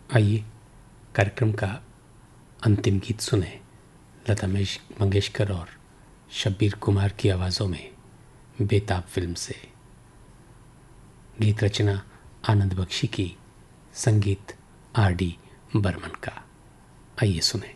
आइए कार्यक्रम का अंतिम गीत सुने लता मंगेशकर और शब्बीर कुमार की आवाज़ों में बेताब फिल्म से। गीत रचना आनंद बख्शी की, संगीत आर डी बर्मन का। आइए सुने।